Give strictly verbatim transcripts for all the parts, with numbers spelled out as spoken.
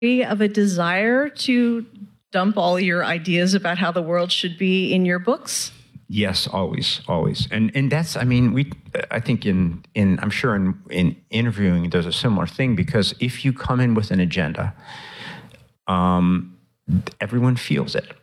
of a desire to dump all your ideas about how the world should be in your books? Yes, always, always. And and that's, I mean, we, I think in, in I'm sure in, in interviewing, there's a similar thing, because if you come in with an agenda, um, everyone feels it.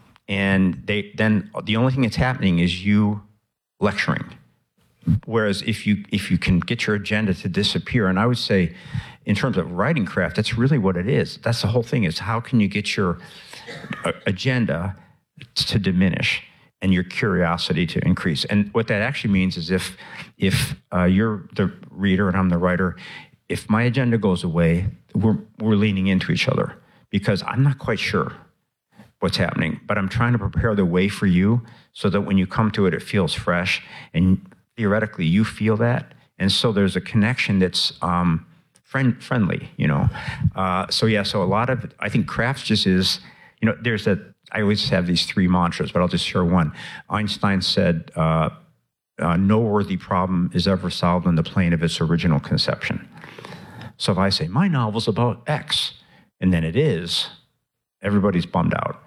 And they then the only thing that's happening is you lecturing. Whereas if you if you can get your agenda to disappear, and I would say in terms of writing craft, that's really what it is. That's the whole thing, is how can you get your uh, agenda to diminish and your curiosity to increase. And what that actually means is if if uh, you're the reader and I'm the writer, if my agenda goes away, we're we're leaning into each other, because I'm not quite sure what's happening, but I'm trying to prepare the way for you so that when you come to it, it feels fresh, and theoretically you feel that. And so there's a connection that's um, friend friendly, you know. Uh, so yeah, so a lot of, I think crafts just is, you know, there's a, I always have these three mantras, but I'll just share one. Einstein said, uh, uh, no worthy problem is ever solved on the plane of its original conception. So if I say, my novel's about X, and then it is, everybody's bummed out.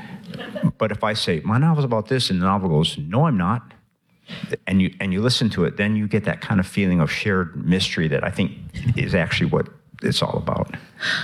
But if I say, my novel's about this, and the novel goes, no, I'm not, and you and you listen to it, then you get that kind of feeling of shared mystery that I think is actually what it's all about.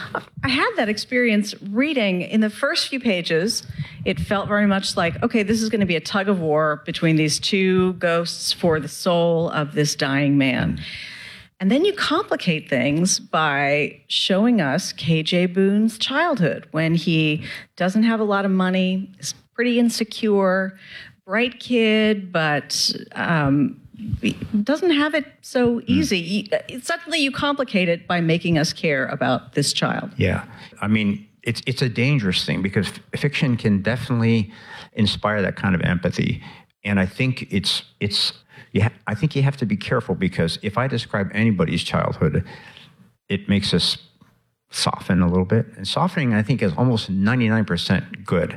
I had that experience reading. In the first few pages, it felt very much like, okay, this is going to be a tug of war between these two ghosts for the soul of this dying man. Mm. And then you complicate things by showing us K J. Boone's childhood, when he doesn't have a lot of money, is pretty insecure, bright kid, but um, doesn't have it so easy. Mm. Suddenly you complicate it by making us care about this child. Yeah. I mean, it's it's a dangerous thing, because f- fiction can definitely inspire that kind of empathy. And I think it's it's yeah, I think you have to be careful, because if I describe anybody's childhood, it makes us soften a little bit. And softening, I think, is almost ninety-nine percent good.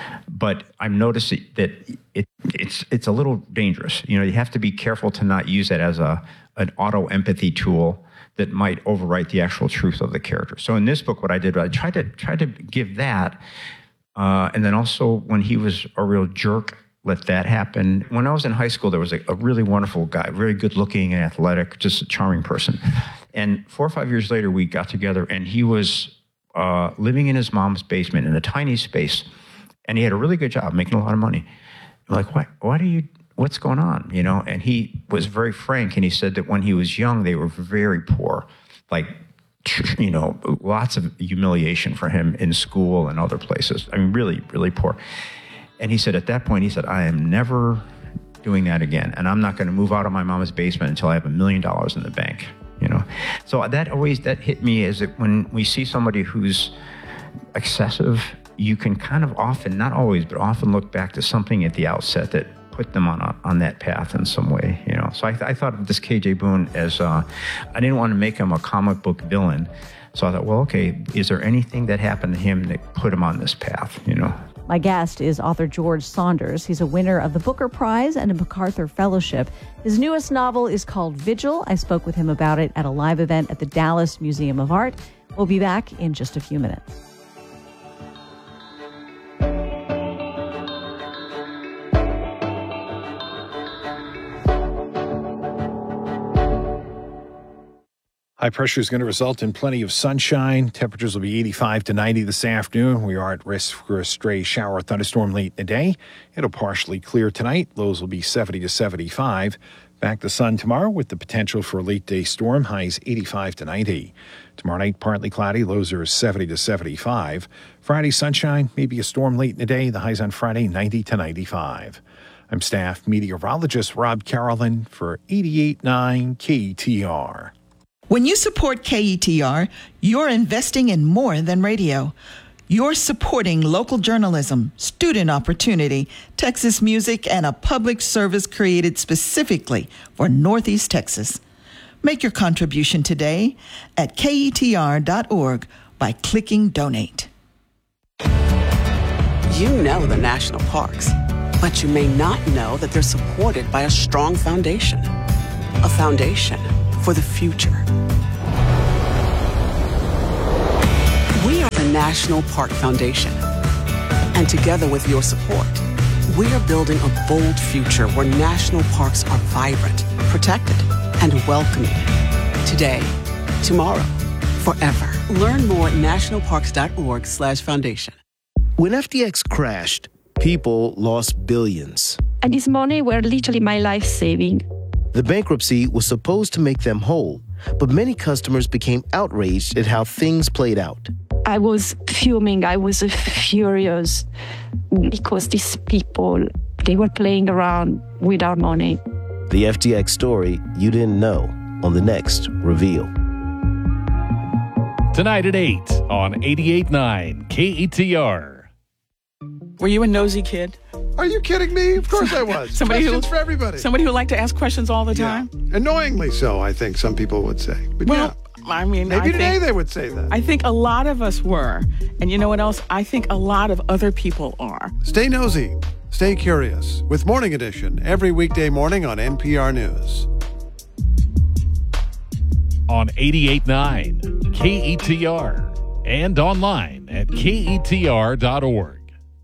But I'm noticing that it, it's it's a little dangerous. You know, you have to be careful to not use it as a an auto empathy tool that might overwrite the actual truth of the character. So in this book, what I did, I tried to try to give that, uh, and then also when he was a real jerk, let that happen. When I was in high school, there was a, a really wonderful guy, very good looking and athletic, just a charming person. And four or five years later, we got together, and he was uh, living in his mom's basement in a tiny space. And he had a really good job, making a lot of money. I'm like, why, why do you, what's going on? You know, and he was very frank, and he said that when he was young, they were very poor. Like, you know, lots of humiliation for him in school and other places. I mean, really, really poor. And he said at that point, he said, I am never doing that again. And I'm not going to move out of my mama's basement until I have a million dollars in the bank, you know. So that always, that hit me, is that when we see somebody who's excessive, you can kind of often, not always, but often look back to something at the outset that put them on a, on that path in some way, you know. So I, th- I thought of this K J. Boone as, uh, I didn't want to make him a comic book villain. So I thought, well, okay, is there anything that happened to him that put him on this path, you know? My guest is author George Saunders. He's a winner of the Booker Prize and a MacArthur Fellowship. His newest novel is called Vigil. I spoke with him about it at a live event at the Dallas Museum of Art. We'll be back in just a few minutes. High pressure is going to result in plenty of sunshine. Temperatures will be eighty-five to ninety this afternoon. We are at risk for a stray shower or thunderstorm late in the day. It'll partially clear tonight. Lows will be seventy to seventy-five. Back to sun tomorrow with the potential for a late day storm. Highs eighty-five to ninety. Tomorrow night, partly cloudy. Lows are seventy to seventy-five. Friday, sunshine. Maybe a storm late in the day. The highs on Friday, ninety to ninety-five. I'm staff meteorologist Rob Carolyn for eighty-eight point nine K E T R. When you support K E T R, you're investing in more than radio. You're supporting local journalism, student opportunity, Texas music, and a public service created specifically for Northeast Texas. Make your contribution today at K E T R dot org by clicking Donate. You know the national parks, but you may not know that they're supported by a strong foundation. A foundation for the future. National Park Foundation. And together with your support, we are building a bold future where national parks are vibrant, protected, and welcoming. Today, tomorrow, forever. Learn more at nationalparks.org slash foundation. When F T X crashed, people lost billions. And this money were literally my life saving. The bankruptcy was supposed to make them whole, but many customers became outraged at how things played out. I was fuming. I was furious because these people, they were playing around with our money. The F T X story you didn't know on the next Reveal. Tonight at eight on eighty-eight point nine K E T R. Were you a nosy kid? Are you kidding me? Of course I was. Somebody questions who, for everybody. Somebody who liked to ask questions all the time? Yeah. Annoyingly so, I think some people would say. But well, yeah. I mean, maybe I today think, they would say that. I think a lot of us were. And you know what else? I think a lot of other people are. Stay nosy. Stay curious with Morning Edition every weekday morning on N P R News. On eighty-eight point nine K E T R and online at K E T R dot org.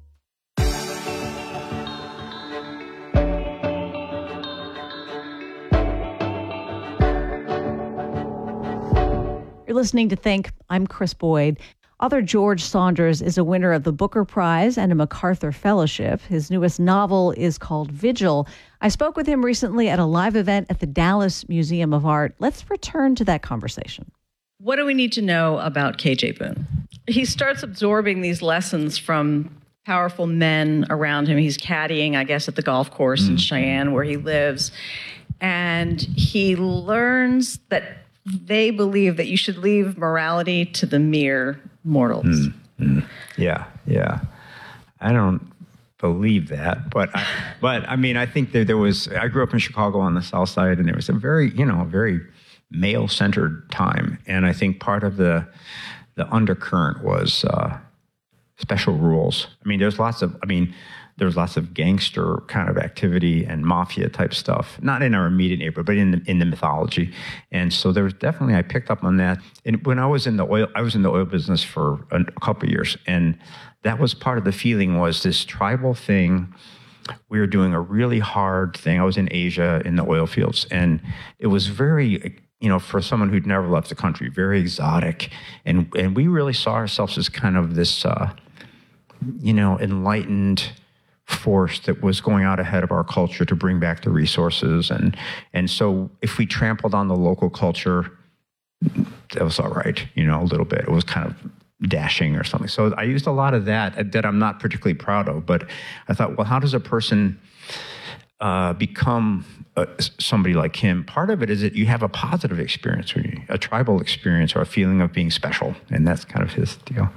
You're listening to Think. I'm Chris Boyd. Author George Saunders is a winner of the Booker Prize and a MacArthur Fellowship. His newest novel is called Vigil. I spoke with him recently at a live event at the Dallas Museum of Art. Let's return to that conversation. What do we need to know about K J. Boone? He starts absorbing these lessons from powerful men around him. He's caddying, I guess, at the golf course mm-hmm. in Cheyenne where he lives. And he learns that they believe that you should leave morality to the mere mortals. Mm-hmm. Yeah, yeah. I don't believe that, but I, but I mean, I think that there was. I grew up in Chicago on the South Side, and there was a very, you know, very male-centered time, and I think part of the the undercurrent was uh, special rules. I mean, there's lots of. I mean. There's lots of gangster kind of activity and mafia type stuff, not in our immediate neighborhood, but in the, in the mythology. And so there was definitely, I picked up on that. And when I was in the oil, I was in the oil business for a, a couple of years. And that was part of the feeling was this tribal thing. We were doing a really hard thing. I was in Asia in the oil fields. And it was very, you know, for someone who'd never left the country, very exotic. And, and we really saw ourselves as kind of this, uh, you know, enlightened force that was going out ahead of our culture to bring back the resources. And and so if we trampled on the local culture, that was all right, you know, a little bit. It was kind of dashing or something. So I used a lot of that that I'm not particularly proud of, but I thought, well, how does a person uh, become uh, somebody like him? Part of it is that you have a positive experience, or a tribal experience, or a feeling of being special. And that's kind of his deal.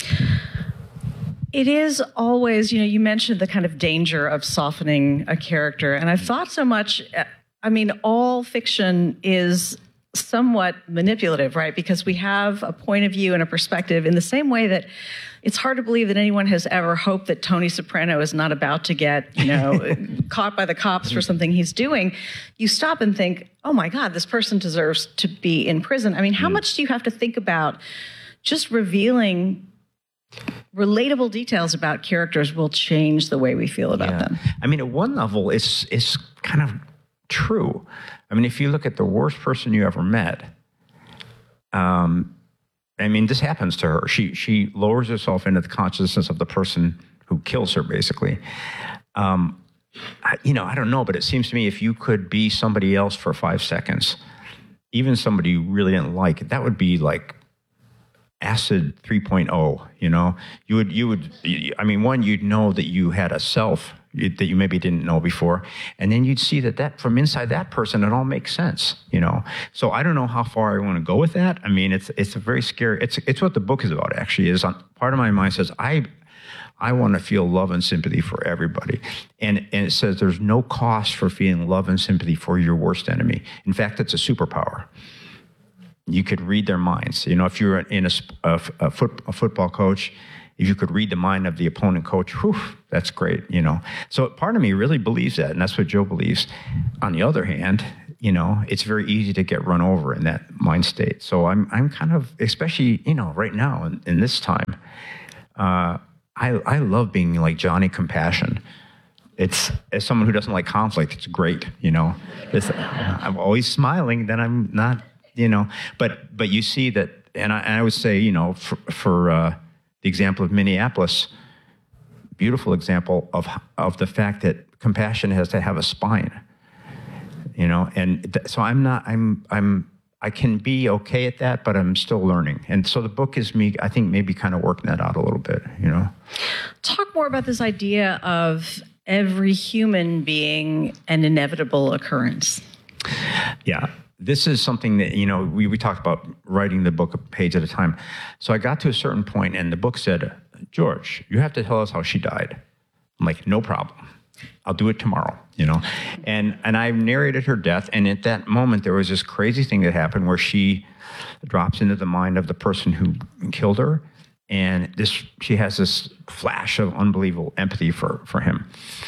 It is always, you know, you mentioned the kind of danger of softening a character. And I've thought so much, I mean, all fiction is somewhat manipulative, right? Because we have a point of view and a perspective in the same way that it's hard to believe that anyone has ever hoped that Tony Soprano is not about to get, you know, caught by the cops for something he's doing. You stop and think, oh my God, this person deserves to be in prison. I mean, how much do you have to think about just revealing relatable details about characters will change the way we feel about yeah. them? I mean, at one level, it's it's kind of true. I mean, if you look at the worst person you ever met, um, I mean, this happens to her. She she lowers herself into the consciousness of the person who kills her, basically. Um, I, you know, I don't know, but it seems to me if you could be somebody else for five seconds, even somebody you really didn't like, that would be like acid three point oh, you know, you would, you would, I mean, one, you'd know that you had a self that you maybe didn't know before. And then you'd see that that from inside that person, it all makes sense, you know? So I don't know how far I want to go with that. I mean, it's, it's a very scary, it's, it's what the book is about actually is on, part of my mind says, I, I want to feel love and sympathy for everybody. And, and it says there's no cost for feeling love and sympathy for your worst enemy. In fact, it's a superpower. You could read their minds. You know, if you're in a, a, a, foot, a football coach, if you could read the mind of the opponent coach, whew, that's great, you know. So part of me really believes that, and that's what Joe believes. On the other hand, you know, it's very easy to get run over in that mind state. So I'm I'm kind of, especially, you know, right now in, in this time, uh, I I love being like Johnny Compassion. It's, as someone who doesn't like conflict, it's great, you know. It's, I'm always smiling, then I'm not, you know. But but you see that, and I, and I would say, you know, for, for uh, the example of Minneapolis, beautiful example of of the fact that compassion has to have a spine, you know. And th- so I'm not, I'm I'm I can be okay at that, but I'm still learning. And so the book is me, I think, maybe kind of working that out a little bit, you know. Talk more about this idea of every human being an inevitable occurrence. Yeah. This is something that, you know, we, we talked about writing the book a page at a time. So I got to a certain point and the book said, George, you have to tell us how she died. I'm like, no problem. I'll do it tomorrow, you know. And and I narrated her death. And at that moment, there was this crazy thing that happened where she drops into the mind of the person who killed her. And this, she has this flash of unbelievable empathy for, for him.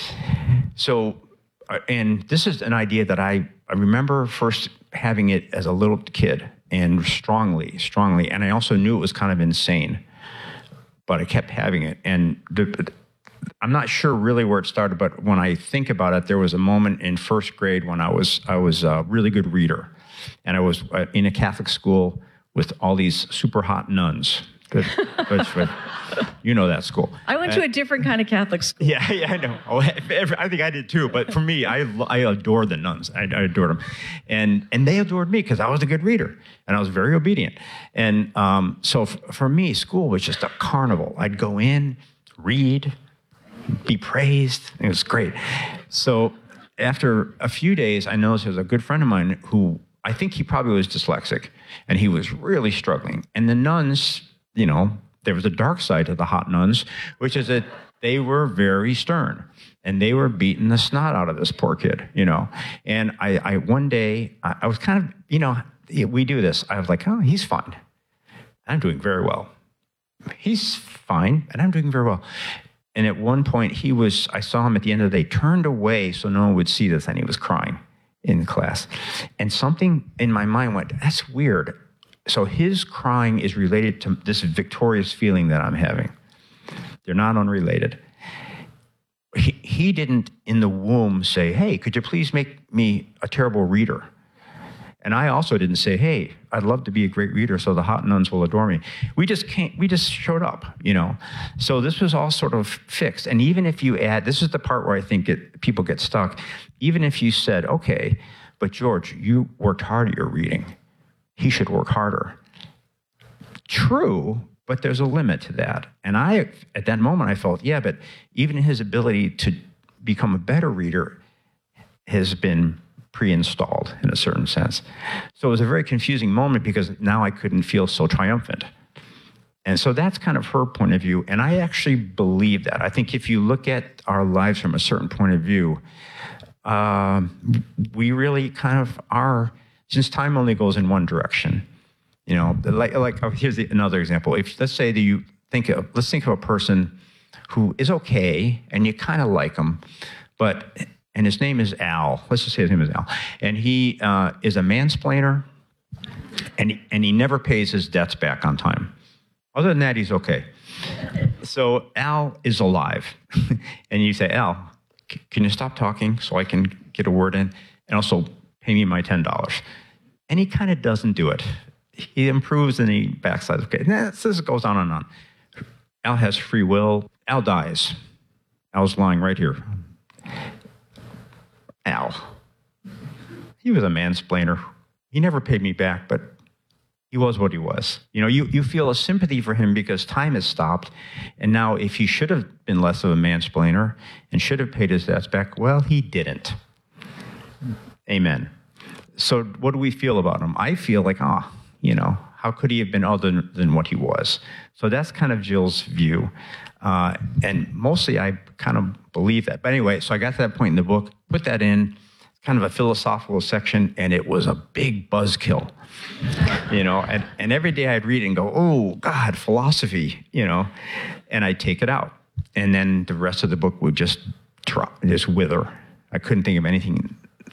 So, uh, and this is an idea that I, I remember first having it as a little kid and strongly, strongly. And I also knew it was kind of insane, but I kept having it. And the, I'm not sure really where it started, but when I think about it, there was a moment in first grade when I was, I was a really good reader. And I was in a Catholic school with all these super hot nuns. Good. Good. Good. You know that school. I went to a different kind of Catholic school. Yeah, yeah, I know. Oh, I think I did too. But for me, I I adored the nuns. I, I adored them, and and they adored me because I was a good reader and I was very obedient. And um, so f- for me, school was just a carnival. I'd go in, read, be praised. It was great. So after a few days, I noticed there was a good friend of mine who I think he probably was dyslexic, and he was really struggling. And the nuns, you know, there was a dark side to the hot nuns, which is that they were very stern and they were beating the snot out of this poor kid, you know. And I, I one day, I, I was kind of, you know, we do this. I was like, oh, he's fine. I'm doing very well. He's fine, and I'm doing very well. And at one point, he was, I saw him at the end of the day, turned away so no one would see this, and he was crying in class. And something in my mind went, that's weird. So his crying is related to this victorious feeling that I'm having. They're not unrelated. He, he didn't in the womb say, hey, could you please make me a terrible reader? And I also didn't say, hey, I'd love to be a great reader so the hot nuns will adore me. We just can't, we just showed up, you know. So this was all sort of fixed. And even if you add, this is the part where I think it, people get stuck. Even if you said, okay, but George, you worked hard at your reading. He should work harder. True, but there's a limit to that. And I, at that moment, I felt, yeah, but even his ability to become a better reader has been pre-installed in a certain sense. So it was a very confusing moment because now I couldn't feel so triumphant. And so that's kind of her point of view. And I actually believe that. I think if you look at our lives from a certain point of view, uh, we really kind of are, since time only goes in one direction, you know, like, like oh, here's the, another example. If let's say that you think of, let's think of a person who is okay and you kind of like him, but, and his name is Al. Let's just say his name is Al. And he uh, is a mansplainer and he, and he never pays his debts back on time. Other than that, he's okay. So Al is alive. And you say, Al, c- can you stop talking so I can get a word in? And also pay me my ten dollars. And he kind of doesn't do it. He improves and he backslides. Okay, and this goes on and on. Al has free will. Al dies. Al's lying right here. Al. He was a mansplainer. He never paid me back, but he was what he was. You know, you, you feel a sympathy for him because time has stopped. And now if he should have been less of a mansplainer and should have paid his debts back, well, he didn't. Amen. So what do we feel about him? I feel like, ah, oh, you know, how could he have been other than what he was? So that's kind of Jill's view. Uh, and mostly I kind of believe that. But anyway, so I got to that point in the book, put that in, kind of a philosophical section, and it was a big buzzkill, you know, and, and every day I'd read it and go, oh, God, philosophy, you know, and I'd take it out. And then the rest of the book would just drop, just wither. I couldn't think of anything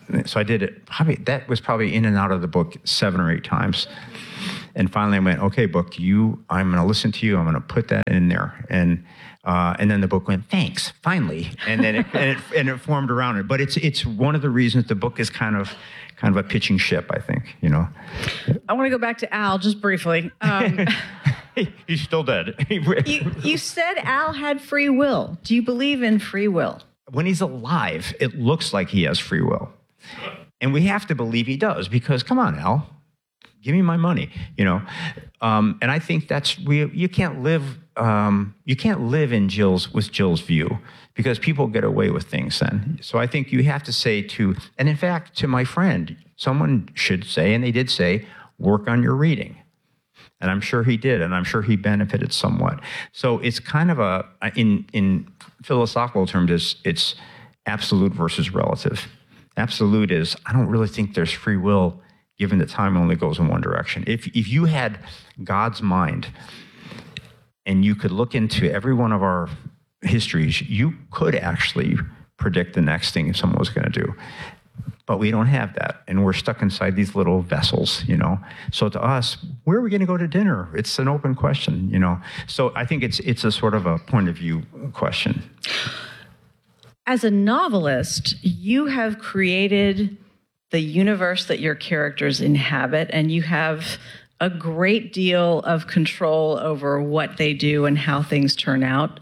so I did it. Probably that was probably in and out of the book seven or eight times. And finally, I went, okay, book, you, I'm going to listen to you. I'm going to put that in there. And uh, and then the book went, thanks, finally. And then it, and, it, and it formed around it. But it's it's one of the reasons the book is kind of kind of a pitching ship, I think, you know. I want to go back to Al just briefly. Um, He's still dead. you, you said Al had free will. Do you believe in free will? When he's alive, it looks like he has free will. And we have to believe he does, because, come on, Al, give me my money, you know. Um, and I think that's, we. you can't live, um, you can't live in Jill's, with Jill's view, because people get away with things then. So I think you have to say to, and in fact, to my friend, someone should say, and they did say, work on your reading. And I'm sure he did, and I'm sure he benefited somewhat. So it's kind of a, in in philosophical terms, it's, it's absolute versus relative. Absolute is, I don't really think there's free will, given that time only goes in one direction. If if you had God's mind, and you could look into every one of our histories, you could actually predict the next thing someone was going to do. But we don't have that, and we're stuck inside these little vessels, you know. So to us, where are we going to go to dinner? It's an open question, you know. So I think it's it's a sort of a point of view question. As a novelist, you have created the universe that your characters inhabit, and you have a great deal of control over what they do and how things turn out.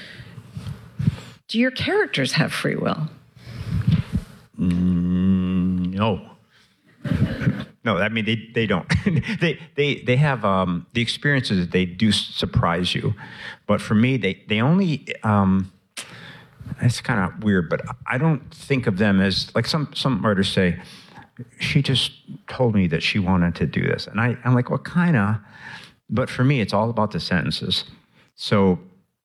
Do your characters have free will? Mm, no. No, I mean, they, they don't. they, they, they have um, the experiences that they do surprise you. But for me, they, they only, um, it's kind of weird, but I don't think of them as, like some, some writers say, she just told me that she wanted to do this. And I, I'm like, well, kind of. But for me, it's all about the sentences. So,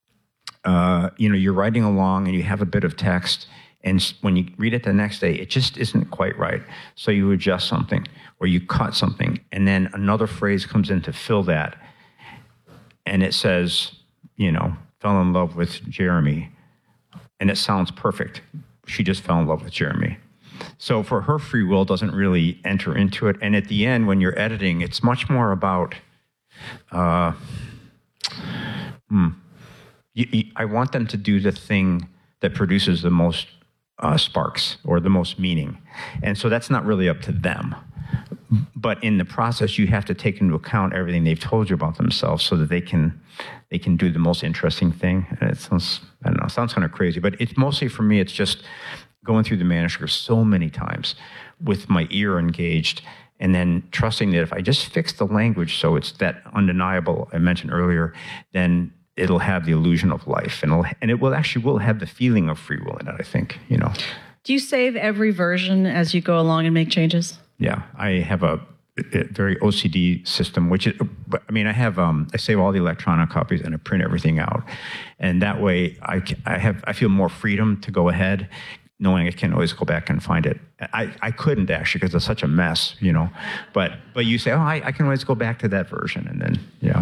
uh, you know, you're writing along and you have a bit of text, and when you read it the next day, it just isn't quite right. So you adjust something, or you cut something, and then another phrase comes in to fill that. And it says, you know, fell in love with Jeremy. And it sounds perfect. She just fell in love with Jeremy. So for her, free will doesn't really enter into it. And at the end, when you're editing, it's much more about, uh, hmm, you, you, I want them to do the thing that produces the most uh, sparks or the most meaning. And so that's not really up to them. But in the process, you have to take into account everything they've told you about themselves so that they can they can do the most interesting thing. And it sounds, I don't know, it sounds kind of crazy, but it's mostly for me, it's just going through the manuscript so many times with my ear engaged, and then trusting that if I just fix the language so it's that undeniable I mentioned earlier, then it'll have the illusion of life, and it'll, and it will actually will have the feeling of free will in it, I think, you know. Do you save every version as you go along and make changes? Yeah, I have a, a very O C D system, which is, I mean, I have, um, I save all the electronic copies and I print everything out. And that way I, I have, I feel more freedom to go ahead, knowing I can always go back and find it. I, I couldn't actually, because it's such a mess, you know, but, but you say, oh, I, I can always go back to that version. And then, yeah.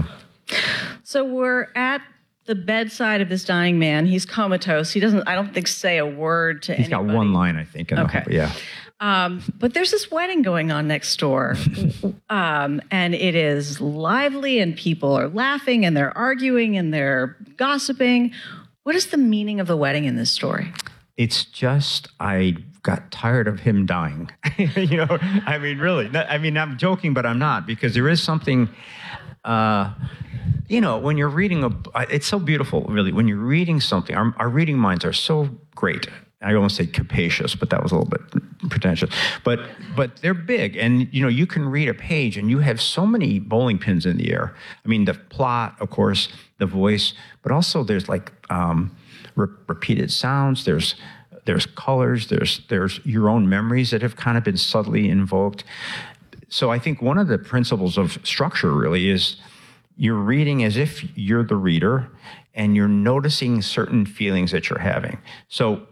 So we're at the bedside of this dying man. He's comatose. He doesn't, I don't think, say a word to He's anybody. got one line, I think. In okay. The, yeah. Um, but there's this wedding going on next door, um, and it is lively, and people are laughing, and they're arguing, and they're gossiping. What is the meaning of the wedding in this story? It's just, I got tired of him dying. you know, I mean, really. I mean, I'm joking, but I'm not, because there is something, uh, you know, when you're reading, a, it's so beautiful, really. When you're reading something, our, our reading minds are so great. I almost say capacious, but that was a little bit pretentious. But but they're big, and you know you can read a page, and you have so many bowling pins in the air. I mean, the plot, of course, the voice, but also there's like um, re- repeated sounds. There's there's colors. There's there's your own memories that have kind of been subtly invoked. So I think one of the principles of structure really is you're reading as if you're the reader, and you're noticing certain feelings that you're having. So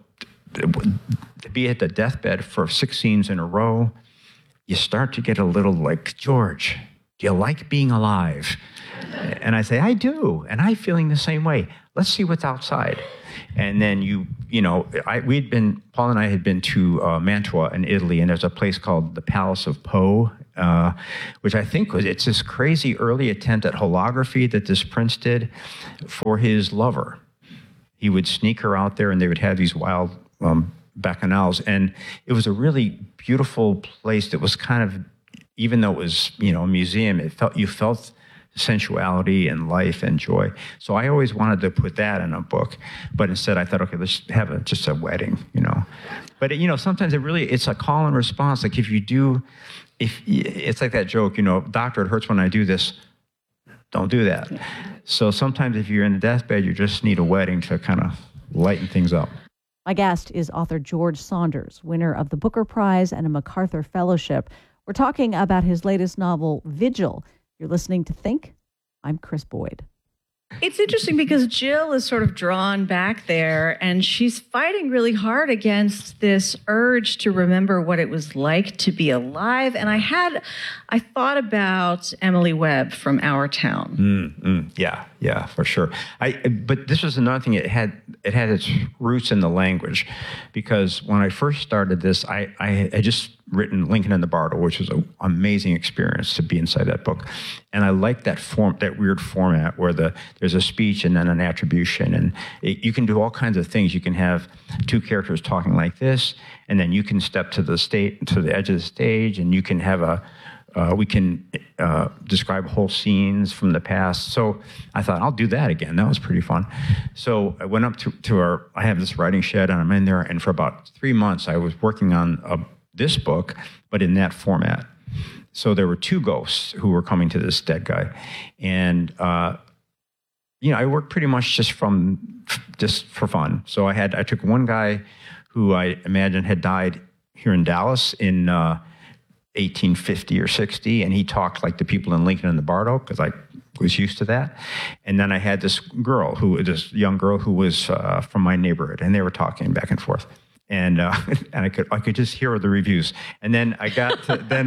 to be at the deathbed for six scenes in a row, you start to get a little like, George, do you like being alive? And I say, I do. And I'm feeling the same way. Let's see what's outside. And then you, you know, I, we'd been, Paul and I had been to uh, Mantua in Italy, and there's a place called the Palace of Poe, uh, which I think was, it's this crazy early attempt at holography that this prince did for his lover. He would sneak her out there, and they would have these wild um, bacchanals. And it was a really beautiful place that was kind of, even though it was, you know, a museum, it felt, you felt sensuality and life and joy. So I always wanted to put that in a book, but instead I thought, okay, let's have a, just a wedding, you know. But it, you know, sometimes it really, it's a call and response. Like if you do, if it's like that joke, you know, doctor, it hurts when I do this. Don't do that. So sometimes if you're in the deathbed, you just need a wedding to kind of lighten things up. My guest is author George Saunders, winner of the Booker Prize and a MacArthur Fellowship. We're talking about his latest novel, Vigil. You're listening to Think. I'm Chris Boyd. It's interesting because Jill is sort of drawn back there, and she's fighting really hard against this urge to remember what it was like to be alive. And I had, I thought about Emily Webb from Our Town. Mm, mm, yeah, yeah, for sure. I, but this was another thing. It had it had its roots in the language, because when I first started this, I I had just written Lincoln and the Bardo, which was an amazing experience to be inside that book. And I liked that form, that weird format where the there's a speech and then an attribution. And it, you can do all kinds of things. You can have two characters talking like this, and then you can step to the state, to the edge of the stage, and you can have a, uh, we can uh, describe whole scenes from the past. So I thought, I'll do that again. That was pretty fun. So I went up to, to our, I have this writing shed, and I'm in there, and for about three months, I was working on a this book, but in that format. So there were two ghosts who were coming to this dead guy. And, uh, you know, I worked pretty much just from, just for fun. So I had, I took one guy who I imagine had died here in Dallas in uh, eighteen fifty or sixty, and he talked like the people in Lincoln and the Bardo, because I was used to that. And then I had this girl, who this young girl who was uh, from my neighborhood, and they were talking back and forth. And uh, and I could I could just hear the reviews. And then I got to, then,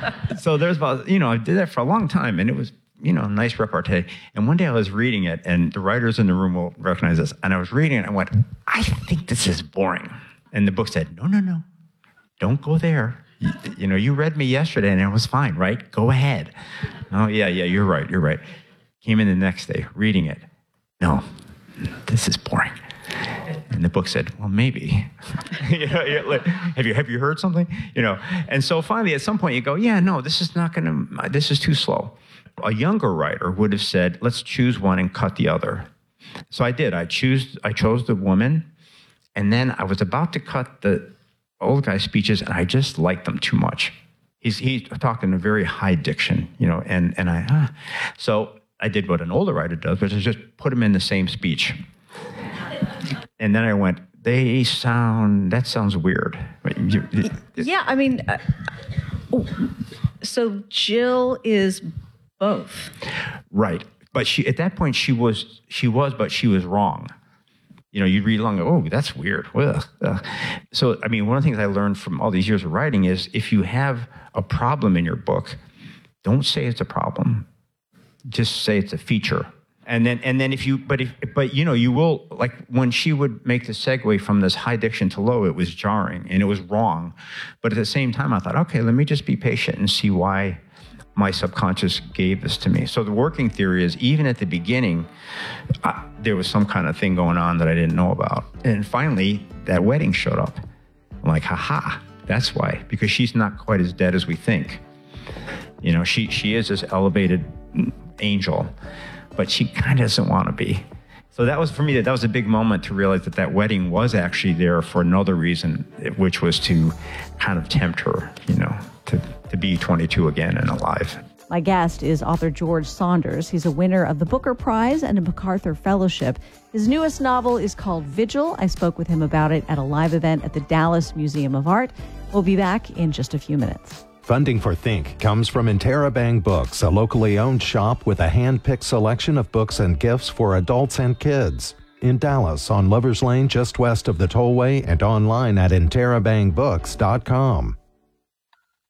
so there's about, you know, I did that for a long time, and it was, you know, nice repartee. And one day I was reading it, and the writers in the room will recognize this. And I was reading it, and I went, I think this is boring. And the book said, no, no, no, don't go there. You, you know, you read me yesterday, and it was fine, right? Go ahead. Oh, yeah, yeah, you're right, you're right. Came in the next day, reading it. No, this is boring. And the book said, well, maybe. you know, like, have you have you heard something? You know, and so finally, at some point, you go, yeah, no, this is not going to. This is too slow. A younger writer would have said, let's choose one and cut the other. So I did. I choose. I chose the woman, and then I was about to cut the old guy's speeches, and I just liked them too much. He's he talked in a very high diction, you know, and and I. Ah. So I did what an older writer does, which is just put him in the same speech. And then I went, they sound, that sounds weird. Yeah, I mean, uh, so Jill is both. Right. But she, at that point, she was, she was, but she was wrong. You know, you'd read along, oh, that's weird. Ugh, ugh. So, I mean, one of the things I learned from all these years of writing is if you have a problem in your book, don't say it's a problem. Just say it's a feature. And then, and then if you, but if, but you know, you will, like when she would make the segue from this high diction to low, it was jarring and it was wrong. But at the same time, I thought, okay, let me just be patient and see why my subconscious gave this to me. So the working theory is, even at the beginning, I, there was some kind of thing going on that I didn't know about. And finally, that wedding showed up. I'm like, haha, that's why, because she's not quite as dead as we think. You know, she, she is this elevated angel, but she kind of doesn't want to be. So that was, for me, that, that was a big moment to realize that that wedding was actually there for another reason, which was to kind of tempt her, you know, to, to be twenty-two again and alive. My guest is author George Saunders. He's a winner of the Booker Prize and a MacArthur Fellowship. His newest novel is called Vigil. I spoke with him about it at a live event at the Dallas Museum of Art. We'll be back in just a few minutes. Funding for Think comes from Interabang Books, a locally owned shop with a hand-picked selection of books and gifts for adults and kids. In Dallas, on Lovers Lane, just west of the tollway, and online at interabang books dot com.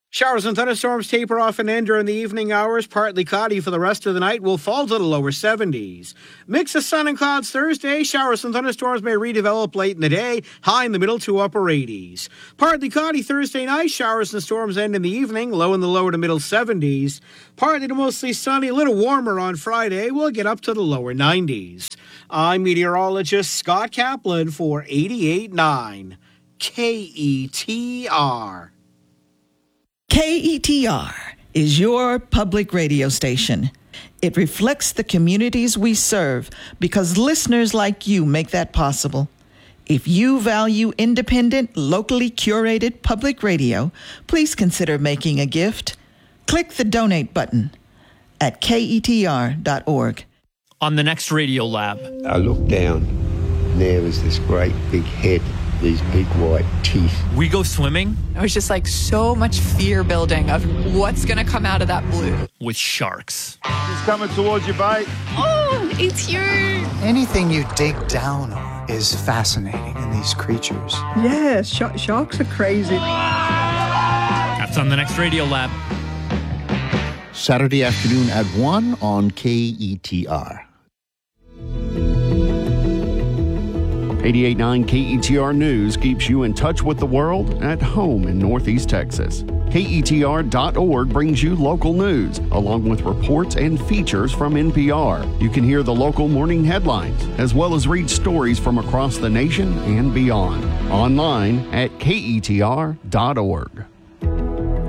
Showers and thunderstorms taper off and end during the evening hours. Partly cloudy for the rest of the night. Will fall to the lower seventies. Mix of sun and clouds Thursday. Showers and thunderstorms may redevelop late in the day. High in the middle to upper eighties. Partly cloudy Thursday night. Showers and storms end in the evening. Low in the lower to middle seventies. Partly to mostly sunny. A little warmer on Friday. We'll get up to the lower nineties. I'm meteorologist Scott Kaplan for eighty-eight point nine K E T R. K E T R is your public radio station. It reflects the communities we serve because listeners like you make that possible. If you value independent, locally curated public radio, please consider making a gift. Click the donate button at K E T R dot org. On the next Radio Lab. I looked down, and there was this great big head, these big white teeth. We go swimming. It was just like so much fear building of what's going to come out of that blue. With sharks. He's coming towards you, bite. Oh, it's huge. Anything you dig down on is fascinating in these creatures. Yeah, sh- sharks are crazy. That's on the next Radio Lab. Saturday afternoon at one on K E T R. eighty-eight point nine K E T R News keeps you in touch with the world at home in Northeast Texas. K E T R dot org brings you local news, along with reports and features from N P R. You can hear the local morning headlines, as well as read stories from across the nation and beyond. Online at K E T R dot org.